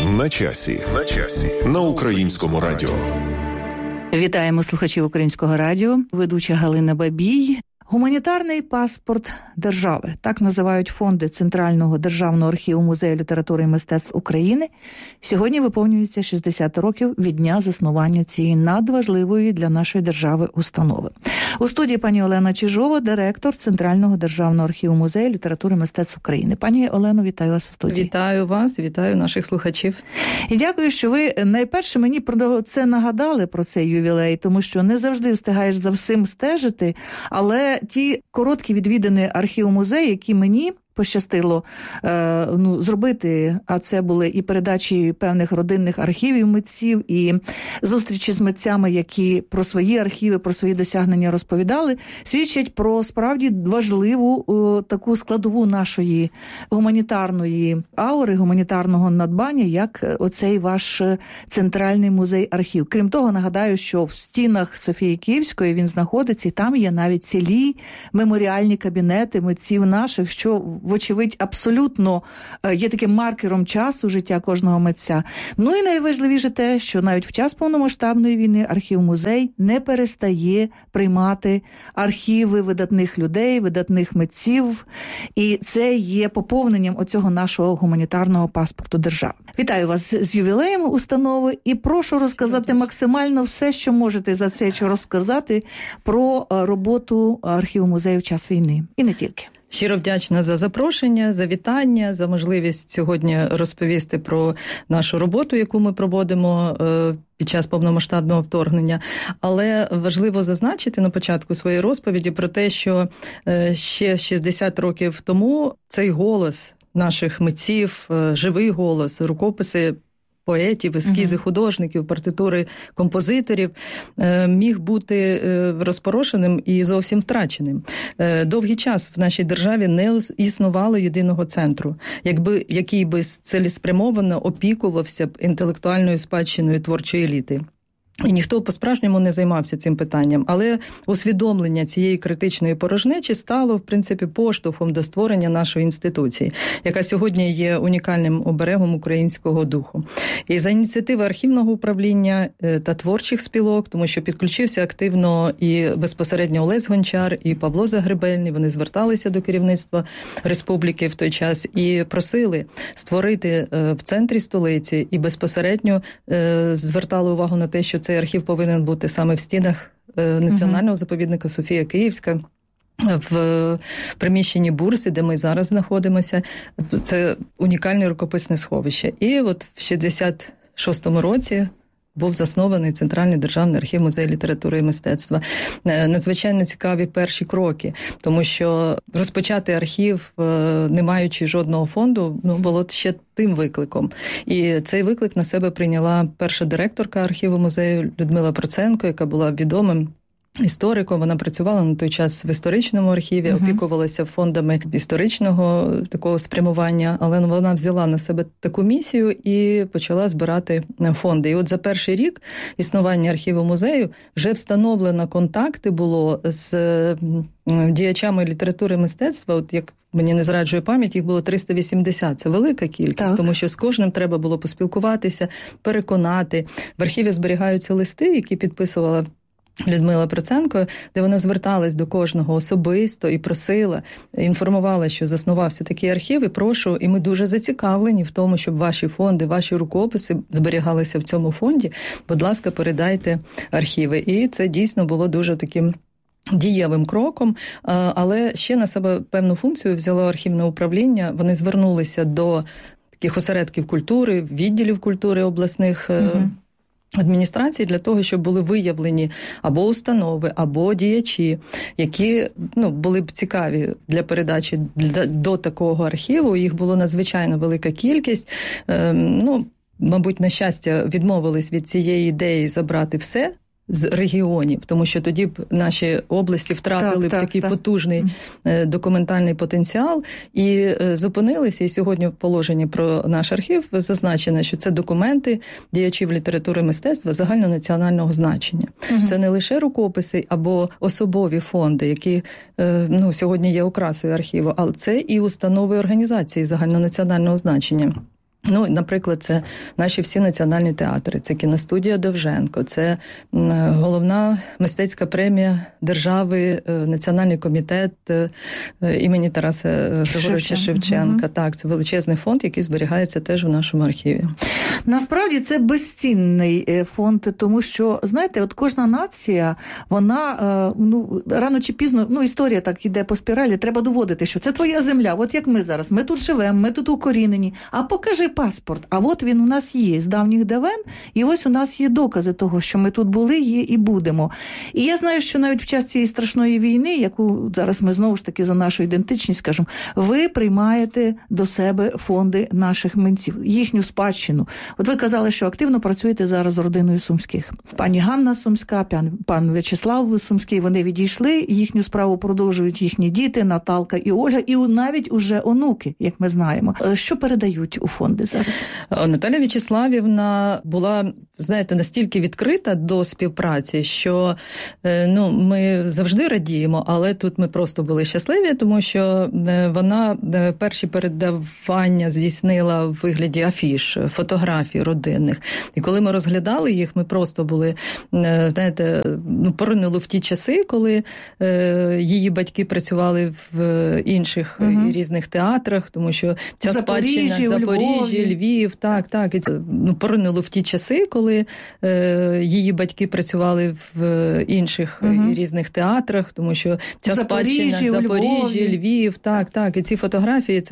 На часі. На Українському радіо. Вітаємо слухачів Українського радіо. Ведуча Галина Бабій. Гуманітарний паспорт держави. Так називають фонди Центрального державного архіву Музею літератури і мистецтв України. Сьогодні виповнюється 60 років від дня заснування цієї надважливої для нашої держави установи. У студії пані Олена Чижова, директор Центрального державного архіву Музею літератури і мистецтв України. Пані Олено, вітаю вас у студії. Вітаю вас, вітаю наших слухачів. І дякую, що ви найперше мені про це нагадали, про цей ювілей, тому що не завжди встигаєш за всім стежити, але ті короткі відвідини архіву музею, які мені пощастило зробити, а це були і передачі певних родинних архівів митців, і зустрічі з митцями, які про свої архіви, про свої досягнення розповідали, свідчать про справді важливу таку складову нашої гуманітарної аури, гуманітарного надбання, як оцей ваш Центральний музей-архів. Крім того, нагадаю, що в стінах Софії Київської він знаходиться, і там є навіть цілі меморіальні кабінети митців наших, що вочевидь, абсолютно є таким маркером часу життя кожного митця. Ну і найважливіше те, що навіть в час повномасштабної війни архів-музей не перестає приймати архіви видатних людей, видатних митців. І це є поповненням оцього нашого гуманітарного паспорту держави. Вітаю вас з ювілеєм установи і прошу розказати максимально все, що можете за цей час розказати про роботу архіву-музею в час війни. І не тільки. Щиро вдячна за запрошення, за вітання, за можливість сьогодні розповісти про нашу роботу, яку ми проводимо під час повномасштабного вторгнення. Але важливо зазначити на початку своєї розповіді про те, що ще 60 років тому цей голос наших митців, живий голос, рукописи поетів, ескізи художників, партитури композиторів міг бути розпорошеним і зовсім втраченим. Довгий час в нашій державі не існувало єдиного центру, який би цілеспрямовано опікувався б інтелектуальною спадщиною творчої еліти. І ніхто по-справжньому не займався цим питанням. Але усвідомлення цієї критичної порожнечі стало, в принципі, поштовхом до створення нашої інституції, яка сьогодні є унікальним оберегом українського духу. І за ініціативи архівного управління та творчих спілок, тому що підключився активно і безпосередньо Олесь Гончар, і Павло Загребельний, вони зверталися до керівництва республіки в той час і просили створити в центрі столиці і безпосередньо звертали увагу на те, що цей архів повинен бути саме в стінах Національного заповідника Софія Київська, в приміщенні Бурси, де ми зараз знаходимося. Це унікальне рукописне сховище. І от в 66-му році був заснований Центральний державний архів Музею літератури і мистецтва. Надзвичайно цікаві перші кроки, тому що розпочати архів, не маючи жодного фонду, було ще тим викликом. І цей виклик на себе прийняла перша директорка архіву музею Людмила Проценко, яка була відомим істориком. Вона працювала на той час в історичному архіві, опікувалася фондами історичного такого спрямування, але вона взяла на себе таку місію і почала збирати фонди. І от за перший рік існування архіву музею вже встановлено контакти було з діячами літератури і мистецтва, от як мені не зраджує пам'ять, їх було 380. Це велика кількість, тому що з кожним треба було поспілкуватися, переконати. В архіві зберігаються листи, які підписувала Людмила Проценко, де вона зверталась до кожного особисто і просила, інформувала, що заснувався такий архів, і прошу, і ми дуже зацікавлені в тому, щоб ваші фонди, ваші рукописи зберігалися в цьому фонді. Будь ласка, передайте архіви. І це дійсно було дуже таким дієвим кроком, але ще на себе певну функцію взяло архівне управління. Вони звернулися до таких осередків культури, відділів культури обласних адміністрації для того, щоб були виявлені або установи, або діячі, які були б цікаві для передачі до такого архіву. Їх було надзвичайно велика кількість. Мабуть, на щастя, відмовились від цієї ідеї забрати все з регіонів, тому що тоді б наші області втратили б такий потужний документальний потенціал і зупинилися. І сьогодні в положенні про наш архів зазначено, що це документи діячів літератури і мистецтва загальнонаціонального значення. Це не лише рукописи або особові фонди, які сьогодні є окрасою архіву, але це і установи і організації загальнонаціонального значення. Ну, наприклад, це наші всі національні театри, це кіностудія Довженко, це головна мистецька премія держави, Національний комітет імені Тараса Григоровича Шевченка. Так, це величезний фонд, який зберігається теж у нашому архіві. Насправді це безцінний фонд, тому що, знаєте, от кожна нація, вона, рано чи пізно, історія так іде по спіралі, треба доводити, що це твоя земля, от як ми зараз, ми тут живемо, ми тут укорінені, а покажи паспорт, а от він у нас є з давніх давен, і ось у нас є докази того, що ми тут були, є і будемо. І я знаю, що навіть в час цієї страшної війни, яку зараз ми знову ж таки за нашу ідентичність скажемо, ви приймаєте до себе фонди наших митців, їхню спадщину. От ви казали, що активно працюєте зараз з родиною Сумських. Пані Ганна Сумська, пан В'ячеслав Сумський, вони відійшли, їхню справу продовжують їхні діти, Наталка і Ольга, і навіть уже онуки, як ми знаємо. Що передають у фонди зараз? Наталя В'ячеславівна була, знаєте, настільки відкрита до співпраці, що ми завжди радіємо, але тут ми просто були щасливі, тому що вона перші передавання здійснила в вигляді афіш, фотографій родинних. І коли ми розглядали їх, ми просто були, знаєте, поринули в ті часи, коли її батьки працювали в інших різних театрах, тому що ця спадщина в Запоріжжі, Львів, так. І поринули в ті часи, коли її батьки працювали в інших різних театрах, тому що ця спадщина в Запоріжжі, Львів, так. І ці фотографії,